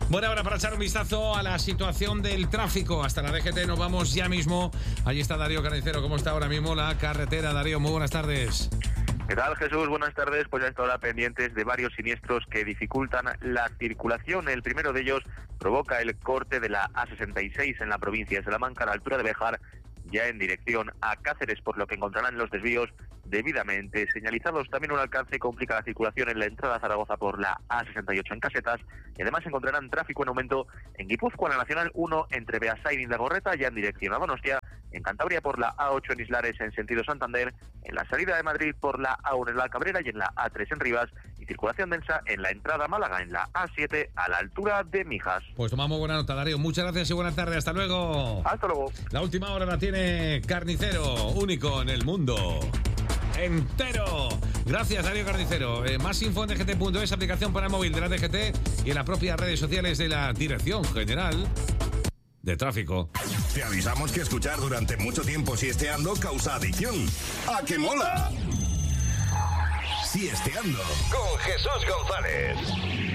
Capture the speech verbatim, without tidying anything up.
Buena hora para echar un vistazo a la situación del tráfico. Hasta la D G T nos vamos ya mismo. Allí está Darío Carnicero. ¿Cómo está ahora mismo la carretera? Darío, muy buenas tardes. ¿Qué tal, Jesús? Buenas tardes. Pues ya está ahora pendientes de varios siniestros que dificultan la circulación. El primero de ellos provoca el corte de la A sesenta y seis en la provincia de Salamanca, a la altura de Béjar, ya en dirección a Cáceres, por lo que encontrarán los desvíos debidamente señalizados. También un alcance complica la circulación en la entrada a Zaragoza por la A sesenta y ocho en Casetas, y además encontrarán tráfico en aumento en Guipúzcoa, en la Nacional uno entre Beasain y Indagorreta, ya en dirección a Donostia, en Cantabria por la A ocho en Islares en sentido Santander, en la salida de Madrid por la A uno en La Cabrera y en la A tres en Rivas, y circulación densa en la entrada a Málaga en la A siete a la altura de Mijas. Pues tomamos buena nota, Darío. Muchas gracias y buena tarde. Hasta luego. Hasta luego. La última hora la tiene Carnicero, único en el mundo entero. Gracias, Darío Carnicero. Eh, más info en D G T punto es, aplicación para móvil de la D G T y en las propias redes sociales de la Dirección General de Tráfico. Te avisamos que escuchar durante mucho tiempo siesteando causa adicción. ¡A que mola! Siesteando con Jesús González.